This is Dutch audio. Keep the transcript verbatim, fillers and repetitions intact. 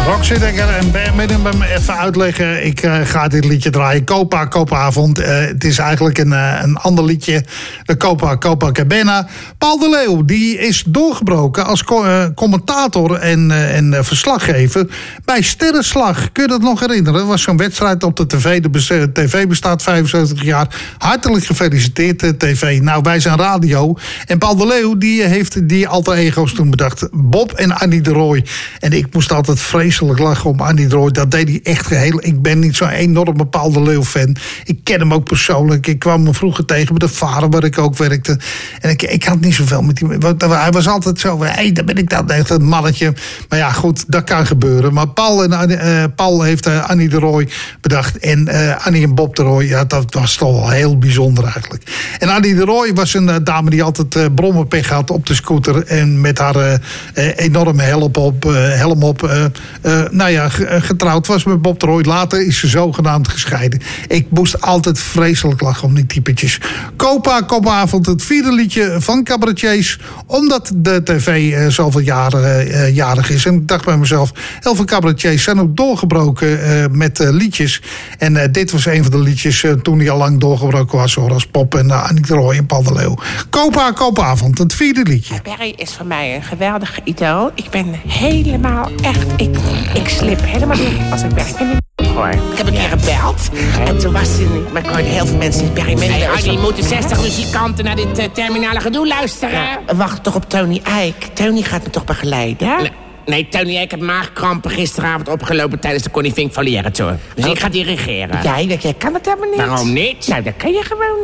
Roxy Dekker en Ben even uitleggen. Ik uh, ga dit liedje draaien. Copa, Copa-avond. Uh, het is eigenlijk een, uh, een ander liedje. De Copa, Copacabana. Paul de Leeuw, die is doorgebroken als co- uh, commentator en, uh, en uh, verslaggever bij Sterrenslag. Kun je dat nog herinneren? Dat was zo'n wedstrijd op de tv. De bes- tv bestaat vijfenzeventig jaar. Hartelijk gefeliciteerd, uh, tv. Nou, wij zijn radio. En Paul de Leeuw, die heeft die alter ego's toen bedacht. Bob en Annie de Rooij. En ik moest altijd vreselijk lachen om Annie de Rooij. Dat deed hij echt geheel. Ik ben niet zo'n enorme Paul de Leeuw fan. Ik ken hem ook persoonlijk. Ik kwam hem vroeger tegen bij de Varen, waar ik ook werkte. En ik, ik had niet zoveel met die. Hij was altijd zo. Hé, hey, daar ben ik dan echt een mannetje. Maar ja, goed, dat kan gebeuren. Maar Paul, en, uh, Paul heeft uh, Annie de Rooij bedacht. En uh, Annie en Bob de Rooij, ja, dat was toch wel heel bijzonder eigenlijk. En Annie de Rooij was een uh, dame die altijd uh, brommerpech had op de scooter. En met haar uh, uh, enorme helm op. Uh, helm op uh, uh, nou ja, getrouwd was met Bob de Rooij. Later is ze zogenaamd gescheiden. Ik moest altijd vreselijk lachen om die typetjes. Copa, Copavond, het vierde liedje van cabaretiers. Omdat de tv uh, zoveel jaren uh, jarig is. En ik dacht bij mezelf, heel veel cabaretiers zijn ook doorgebroken uh, met uh, liedjes. En uh, dit was een van de liedjes uh, toen hij al lang doorgebroken was. Hoor, als Pop en uh, Annie de Rooij en Paul de Leeuw. Copa, Copavond, het vierde liedje. Barry is voor mij een geweldig idool. Ik ben helemaal echt... Ik, ik slip helemaal in als ik Barry ben. Hoor. Ik heb een keer gebeld en toen was hij niet. Maar ik hoorde heel veel mensen die Barry Manilow... Hey, Arnie, moeten zestig muzikanten naar dit uh, terminale gedoe luisteren? Ja, we wachten toch op Tony Eijk. Tony gaat me toch begeleiden? Nee, nee Tony Eijk had maagkrampen gisteravond opgelopen tijdens de Connie Fink Volière Tour. Dus oh. ik ga dirigeren. Jij, jij kan het helemaal niet. Waarom niet? Nou, dat kan je gewoon